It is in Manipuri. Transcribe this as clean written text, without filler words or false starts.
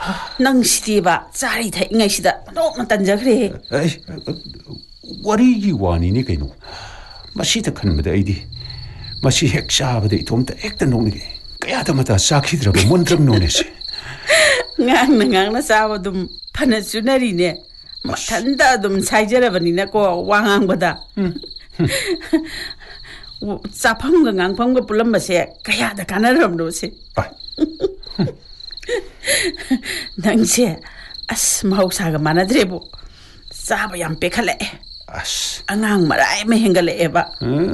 Nang Sidiba, Zari taking a shida, no Matanjari. Wari wani ni kaino. Masita kan mada idi. Masi hek shaba de tom ta ek ta noni. Kaya ta mata sakhi dra ba montram nones. Ngang na sawa dum panatsunari ne. Matanda dum saijara bani na ko wangang bada. Sapam ga ngang pam ga pulam base kaya da kanaram do se. Ba. Nang se as mahausa ga manadrebo. Saba yam pekale. As. Angang marai me hengale eba.